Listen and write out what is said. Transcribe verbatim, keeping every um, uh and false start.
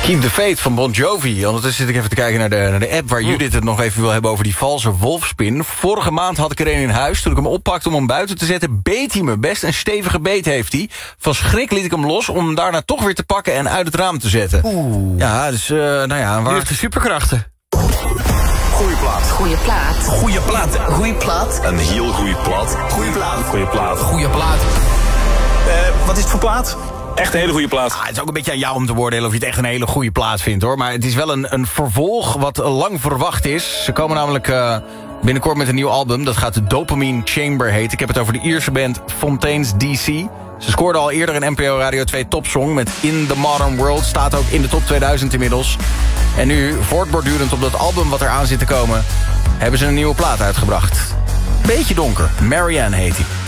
Keep the Faith van Bon Jovi. Ondertussen zit ik even te kijken naar de, naar de app... waar Judith het nog even wil hebben over die valse wolfspin. Vorige maand had ik er een in huis. Toen ik hem oppakte om hem buiten te zetten... beet hij me best. Een stevige beet heeft hij. Van schrik liet ik hem los om hem daarna toch weer te pakken... en uit het raam te zetten. Oeh. Ja, dus, uh, nou ja... Waar heeft de superkrachten? Goeie plaat. Goeie plaat. Goeie plaat. Goeie plaat. Een heel goeie plaat. Goeie plaat. Goeie plaat. Goeie plaat. Uh, wat is het voor plaat? Echt een hele goede plaat. Ah, het is ook een beetje aan jou om te oordelen of je het echt een hele goede plaat vindt, hoor. Maar het is wel een, een vervolg wat lang verwacht is. Ze komen namelijk uh, binnenkort met een nieuw album. Dat gaat de Dopamine Chamber heten. Ik heb het over de Ierse band Fontaines D C. Ze scoorden al eerder een N P O Radio twee topsong met In the Modern World. Staat ook in de top tweeduizend inmiddels. En nu, voortbordurend op dat album wat er aan zit te komen... hebben ze een nieuwe plaat uitgebracht. Beetje donker. Marianne heet hij.